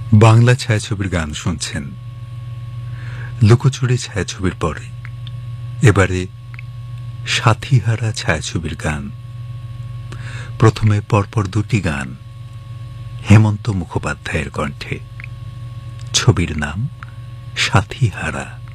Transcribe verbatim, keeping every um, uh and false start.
বাংলা ছায়াছবির গান শুনছেন। লুকোচুরি ছায়াছবির পরে এবারে সাথীহারা ছায়াছবির গান। প্রথমে পরপর দুটি গান হেমন্ত মুখোপাধ্যায়ের কণ্ঠে। ছবির নাম সাথীহারা।